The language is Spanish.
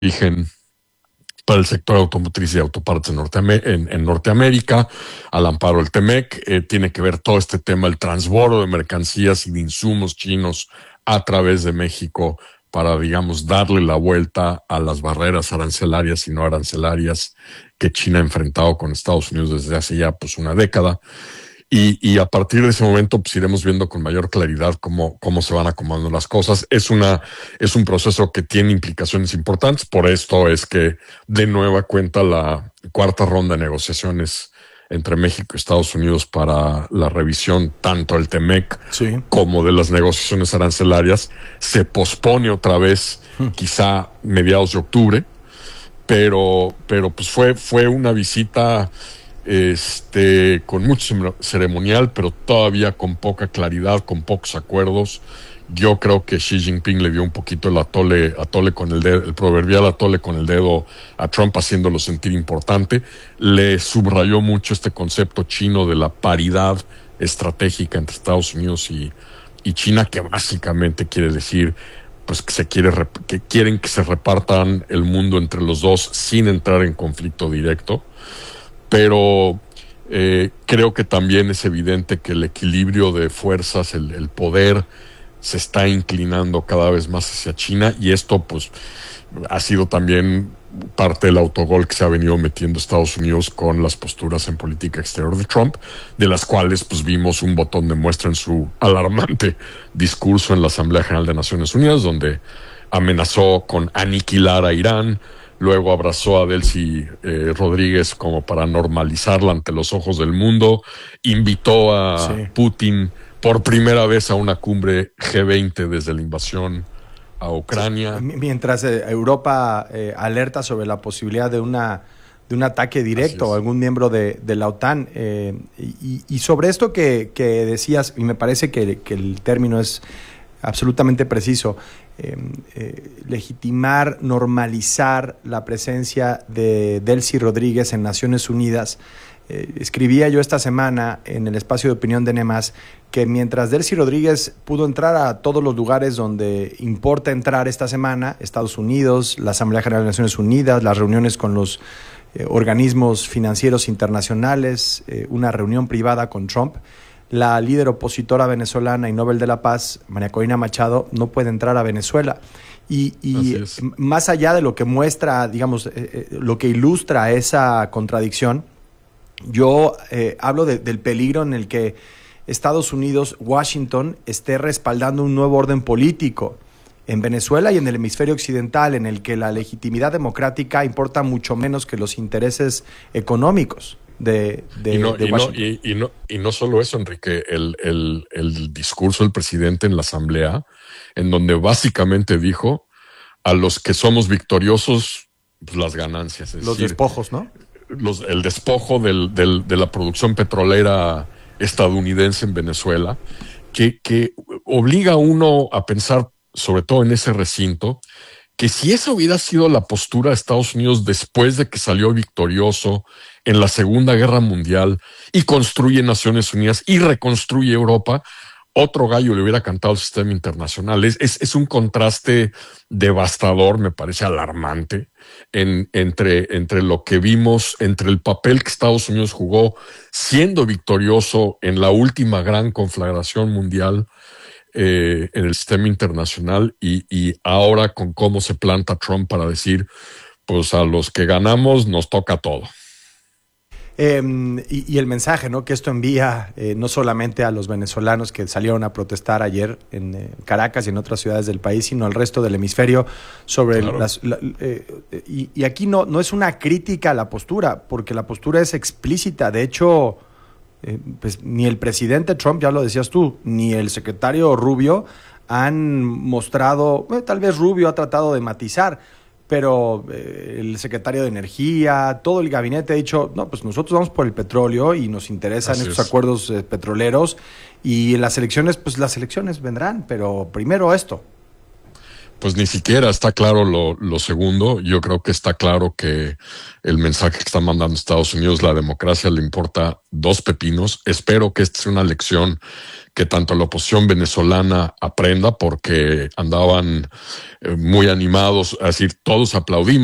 origen para el sector automotriz y autopartes en Norteamérica, al amparo del TEMEC. Tiene que ver todo este tema, el transbordo de mercancías y de insumos chinos a través de México para, digamos, darle la vuelta a las barreras arancelarias y no arancelarias que China ha enfrentado con Estados Unidos desde hace ya pues una década. Y a partir de ese momento pues iremos viendo con mayor claridad cómo se van acomodando las cosas. Es un proceso que tiene implicaciones importantes. Por esto es que de nueva cuenta la cuarta ronda de negociaciones entre México y Estados Unidos para la revisión tanto del TEMEC Sí. como de las negociaciones arancelarias se pospone otra vez, quizá mediados de octubre, pero pues fue una visita con mucho ceremonial, pero todavía con poca claridad, con pocos acuerdos. Yo creo que Xi Jinping le dio un poquito el atole con el dedo, el proverbial atole con el dedo a Trump, haciéndolo sentir importante. Le subrayó mucho este concepto chino de la paridad estratégica entre Estados Unidos y China, que básicamente quiere decir pues que quieren que se repartan el mundo entre los dos sin entrar en conflicto directo. Pero creo que también es evidente que el equilibrio de fuerzas, el poder, se está inclinando cada vez más hacia China, y esto pues ha sido también parte del autogol que se ha venido metiendo Estados Unidos con las posturas en política exterior de Trump, de las cuales pues vimos un botón de muestra en su alarmante discurso en la Asamblea General de Naciones Unidas, donde amenazó con aniquilar a Irán. Luego abrazó a Delcy Rodríguez como para normalizarla ante los ojos del mundo. Invitó a Putin por primera vez a una cumbre G20 desde la invasión a Ucrania. Mientras Europa alerta sobre la posibilidad de un ataque directo a algún miembro de la OTAN. Y sobre esto que decías, y me parece que el término es absolutamente preciso, legitimar, normalizar la presencia de Delcy Rodríguez en Naciones Unidas. Escribía yo esta semana en el espacio de opinión de NEMAS que mientras Delcy Rodríguez pudo entrar a todos los lugares donde importa entrar esta semana, Estados Unidos, la Asamblea General de Naciones Unidas, las reuniones con los organismos financieros internacionales, una reunión privada con Trump, la líder opositora venezolana y Nobel de la Paz, María Corina Machado, no puede entrar a Venezuela. Y más allá de lo que muestra, digamos, lo que ilustra esa contradicción, yo hablo del peligro en el que Estados Unidos, Washington, esté respaldando un nuevo orden político en Venezuela y en el hemisferio occidental, en el que la legitimidad democrática importa mucho menos que los intereses económicos de Washington. Y no solo eso, Enrique, el discurso del presidente en la Asamblea, en donde básicamente dijo: a los que somos victoriosos, pues las ganancias. Es los decir, despojos, ¿no? El despojo de la producción petrolera estadounidense en Venezuela, que obliga a uno a pensar, sobre todo en ese recinto, que si esa hubiera sido la postura de Estados Unidos después de que salió victorioso en la Segunda Guerra Mundial y construye Naciones Unidas y reconstruye Europa, otro gallo le hubiera cantado al sistema internacional. Es un contraste devastador, me parece alarmante, entre lo que vimos, entre el papel que Estados Unidos jugó siendo victorioso en la última gran conflagración mundial en el sistema internacional y ahora con cómo se planta Trump para decir, pues a los que ganamos nos toca todo. Y el mensaje, ¿no?, que esto envía no solamente a los venezolanos que salieron a protestar ayer en Caracas y en otras ciudades del país, sino al resto del hemisferio sobre Claro. y aquí no es una crítica a la postura, porque la postura es explícita. De hecho, pues ni el presidente Trump, ya lo decías tú, ni el secretario Rubio han mostrado, tal vez Rubio ha tratado de matizar, pero el secretario de Energía, todo el gabinete ha dicho, no, pues nosotros vamos por el petróleo y nos interesan estos acuerdos petroleros, y en las elecciones, pues las elecciones vendrán, pero primero esto. Pues ni siquiera está claro lo segundo. Yo creo que está claro que el mensaje que está mandando Estados Unidos, la democracia, le importa dos pepinos. Espero que esta sea una lección que tanto la oposición venezolana aprenda, porque andaban muy animados, es decir, todos aplaudimos